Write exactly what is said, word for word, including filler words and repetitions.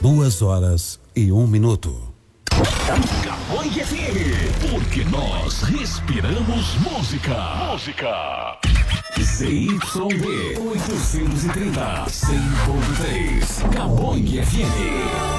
Duas horas e um minuto. Cabangue F M, porque nós respiramos música. Música. Z Y D oitocentos e trinta, cem ponto três. Cabangue F M.